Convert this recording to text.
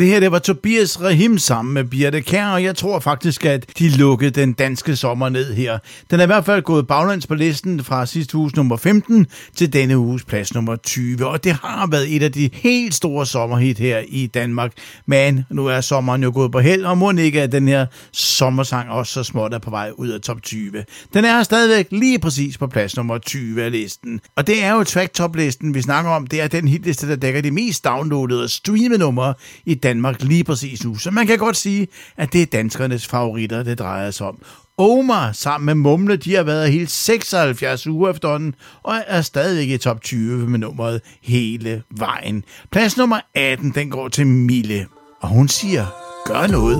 Det her, det var Tobias Rahim sammen med Birthe Kjær, og jeg tror faktisk, at de lukkede den danske sommer ned her. Den er i hvert fald gået baglæns på listen fra sidste uges nummer 15 til denne uges plads nummer 20, og det har været et af de helt store sommerhit her i Danmark. Men nu er sommeren jo gået på held, og må ikke, at den her sommersang også så småt er på vej ud af top 20. Den er stadigvæk lige præcis på plads nummer 20 af listen. Og det er jo track-top-listen, vi snakker om. Det er den hitliste, der dækker de mest downloadede og streamede numre i Danmark lige præcis nu. Så man kan godt sige, at det er danskernes favoritter, det drejer sig om. Omar sammen med Mumle, de har været helt 76 uger efterhånden, og er stadigvæk i top 20 med nummeret hele vejen. Plads nummer 18, den går til Mille, og hun siger, gør noget.